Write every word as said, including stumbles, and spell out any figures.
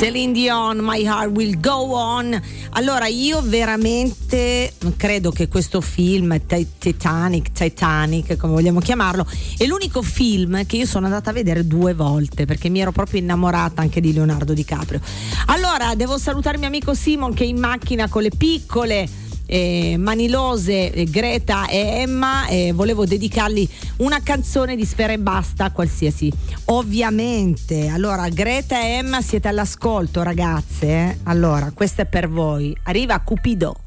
Celine Dion, My Heart Will Go On. Allora, io veramente credo che questo film Titanic, Titanic, come vogliamo chiamarlo, è l'unico film che io sono andata a vedere due volte, perché mi ero proprio innamorata anche di Leonardo DiCaprio. Allora, devo salutare mio amico Simon che è in macchina con le piccole Eh, manilose eh, Greta e Emma, e eh, volevo dedicargli una canzone di Sfera Ebbasta qualsiasi, ovviamente. Allora, Greta e Emma, siete all'ascolto, ragazze, eh? Allora, questa è per voi, arriva Cupido.